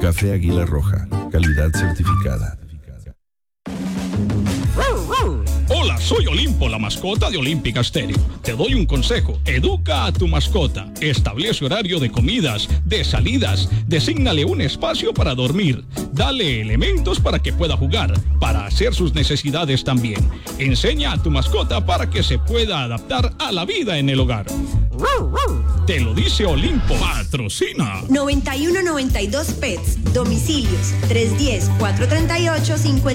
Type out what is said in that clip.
Café Águila Roja, calidad certificada. Hola, soy Olimpo, la mascota de Olímpica Stereo. Te doy un consejo. Educa a tu mascota. Establece horario de comidas, de salidas. Desígnale un espacio para dormir. Dale elementos para que pueda jugar, para hacer sus necesidades también. Enseña a tu mascota para que se pueda adaptar a la vida en el hogar. Te lo dice Olimpo. Patrocina 9192 Pets. Domicilios 310-438-59